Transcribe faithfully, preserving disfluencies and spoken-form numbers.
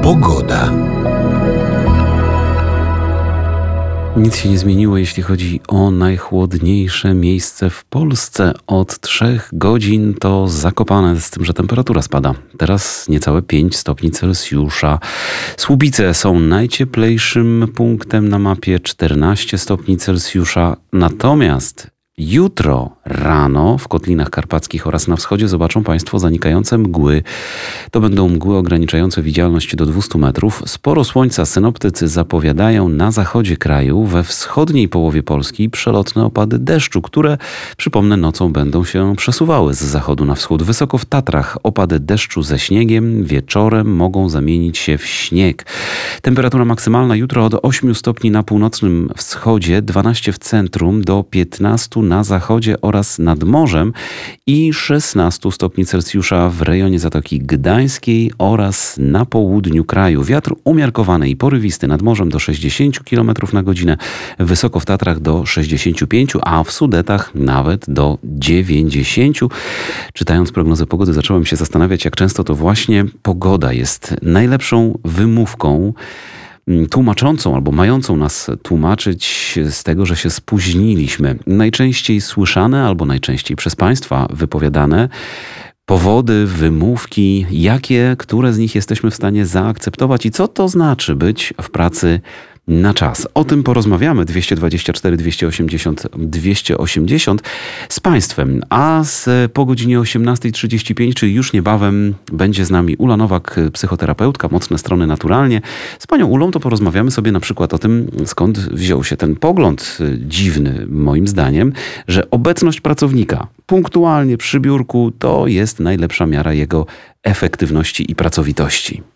Pogoda. Nic się nie zmieniło, jeśli chodzi o najchłodniejsze miejsce w Polsce. Od trzech godzin to Zakopane, z tym, że temperatura spada. Teraz niecałe pięć stopni Celsjusza. Słubice są najcieplejszym punktem na mapie, czternaście stopni Celsjusza. Natomiast jutro rano w Kotlinach Karpackich oraz na wschodzie zobaczą Państwo zanikające mgły. To będą mgły ograniczające widzialność do dwieście metrów. Sporo słońca. Synoptycy zapowiadają na zachodzie kraju, we wschodniej połowie Polski przelotne opady deszczu, które, przypomnę, nocą będą się przesuwały z zachodu na wschód. Wysoko w Tatrach opady deszczu ze śniegiem wieczorem mogą zamienić się w śnieg. Temperatura maksymalna jutro od ośmiu stopni na północnym wschodzie, dwanaście w centrum do piętnastu na zachodzie oraz nad morzem i szesnaście stopni Celsjusza w rejonie Zatoki Gdańskiej oraz na południu kraju. Wiatr umiarkowany i porywisty nad morzem do sześćdziesiąt kilometrów na godzinę, wysoko w Tatrach do sześćdziesięciu pięciu, a w Sudetach nawet do dziewięćdziesięciu. Czytając prognozę pogody zacząłem się zastanawiać, jak często to właśnie pogoda jest najlepszą wymówką tłumaczącą albo mającą nas tłumaczyć z tego, że się spóźniliśmy. Najczęściej słyszane albo najczęściej przez Państwa wypowiadane powody, wymówki, jakie, które z nich jesteśmy w stanie zaakceptować i co to znaczy być w pracy na czas. O tym porozmawiamy dwieście dwadzieścia cztery, dwieście osiemdziesiąt, dwieście osiemdziesiąt z Państwem. A z, po godzinie osiemnasta trzydzieści pięć, czyli już niebawem, będzie z nami Ula Nowak, psychoterapeutka, Mocne strony naturalnie. Z panią Ulą to porozmawiamy sobie na przykład o tym, skąd wziął się ten pogląd dziwny, moim zdaniem, że obecność pracownika punktualnie przy biurku to jest najlepsza miara jego efektywności i pracowitości.